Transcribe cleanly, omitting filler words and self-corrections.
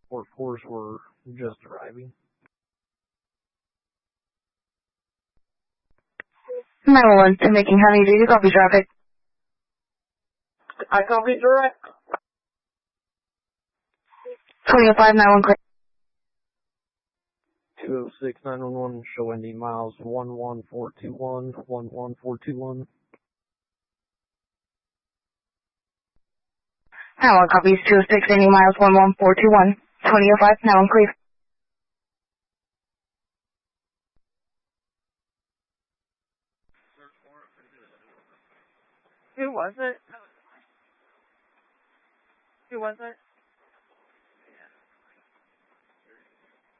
Workforce were just arriving. 911, to making heavy duty copy traffic. I copy direct. 2005, 911 clear. 206 911, show ending miles 11421, 11421. 911 copies 206, ending miles 11421. 2005, 911 clear. Who was it? Who was it?